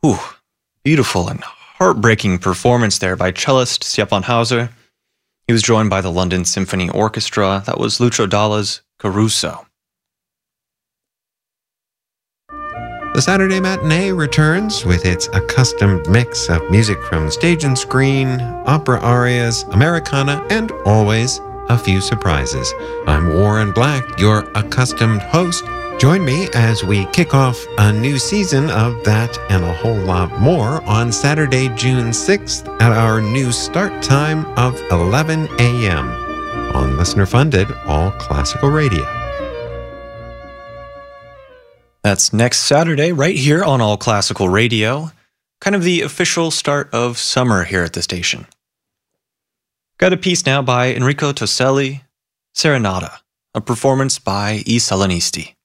Whew, beautiful and heartbreaking performance there by cellist Stefan Hauser. He was joined by the London Symphony Orchestra. That was Lucio Dalla's Caruso. The Saturday Matinee returns with its accustomed mix of music from stage and screen, opera arias, Americana, and always a few surprises. I'm Warren Black, your accustomed host. Join me as we kick off a new season of that and a whole lot more on Saturday, June 6th at our new start time of 11 a.m. on listener-funded All Classical Radio. That's next Saturday, right here on All Classical Radio. Kind of the official start of summer here at the station. Got a piece now by Enrico Toselli, Serenata, a performance by I Salonisti.